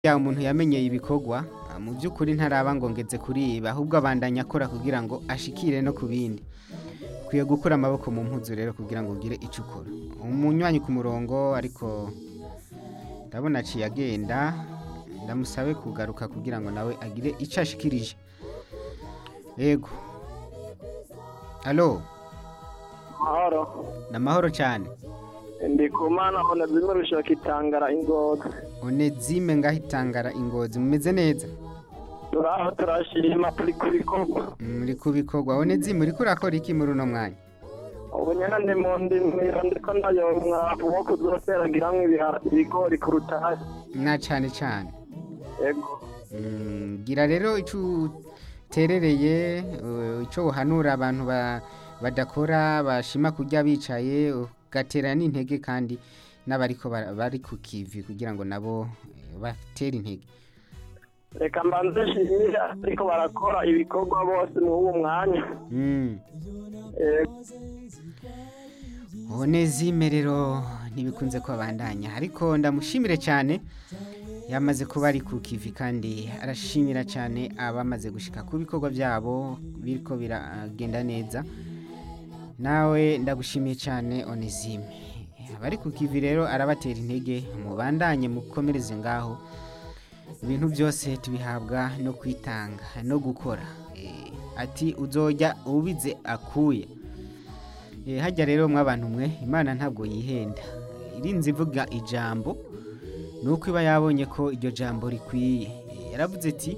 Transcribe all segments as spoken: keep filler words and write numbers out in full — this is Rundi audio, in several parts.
Ya umuntu yamenyeye ibikorwa mu by'ukuri ntaraba ngo ngeze kuri ibi ahubwo abandanya akora kugira ngo ashikire no ku bindi. Ukwiye gukura amaboko mu mpuzu rero kugira ngo ugire ico ukora. Umunywanyi ku murongo ariko ndabona aciye agenda, ndamusabe kugaruka kugira ngo nawe agire ico ashikirije. Yego. Allo, Mahoro. namahoro cyane. Ndikumana Onezime Rushoka Itangara Ingozi. Onezime ngahitangara Ingozi mumeze neza. Turaho turashima turi ku bikorwa. Muri kubikorwa. Onezime uriko urakora iki muri uno mwanya? Ubu nyene ndi mu ndimiro ndiko ndayomwa wo kuzoteragiramwo ibiha- ibigori ku rutasi. Na cyane cyane. Ego. Mm, gira rero ico uterereye uh, ico uhanura abantu ba- badakora bashima kurya bicaye ugatera n'intege kandi n'abariko bara- bari ku kivi kugira ngo nabo eh, batere intege. Reka mbanze nshimire ariko barakora ibikorwa bose mu uwo mwanya. Mm. Ego. Onezime rero ntibikunze ko abandanya ariko ndamushimire cyane yamaze kuba ari ku kivi kandi arashimira cyane abamaze gushika ku bikorwa byabo biriko biragenda neza. Nawe ndagushimiye cyane Onezime. Abari ku kivi rero arabatera intege mubandanye mukomereze ngaho. Ibintu byose tubihabwa no kwitanga no gukora. Eh, ati uzojya ubize akuye. Eh, hajya rero mw'abantu mwe Imana ntabwo yihenda. Irinze ivuga ijambo nuko iba yabonye ko iryo jambo rikwiye. Eh, yaravuze ati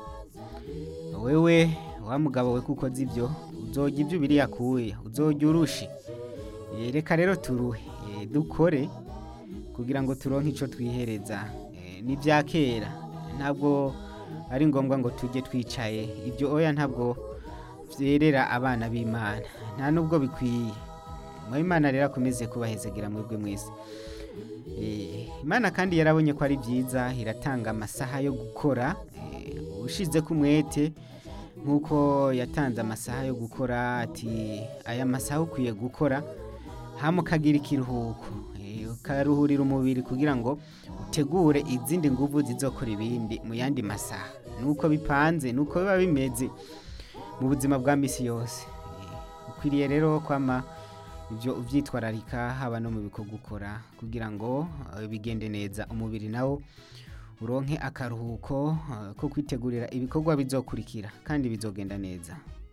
wewe wa mugabo we kuko zibyo uzojya ibyo biri yakuye uzojya urushe. Eh, reka rero turuhe eh, dukore kugira ngo turonke ico twihereza. Eh, ni bya kera ntabwo ari ngombwa ngo tujye twicaye ibyo oya ntabwo vyerera abana b'Imana nta nubwo bikwiye. Mu Imana rero akomeze kubahezegira mwebwe mwese. Eh, Imana kandi yarabonye ko ari byiza iratanga amasaha yo gukora eh, ushize ku mwete nkuko yatanze amasaha yo gukora ati aya masaha ukwiye gukora hama ukagira ikiruhuko eh, ukaruhurira umubiri kugira ngo utegure izindi nguvu zizokora ibindi mu yandi masaha. Nuko bipanze nuko biba bimeze mu buzima bwa misi yose. Eh, ukwiriye rero kwama ibyo uvyitwararika haba no mu bikorwa gukora kugira ngo eh, bigende neza umubiri nawo uronke akaruhuko eh, ko kwitegurira ibikorwa bizokurikira kandi bizogenda neza.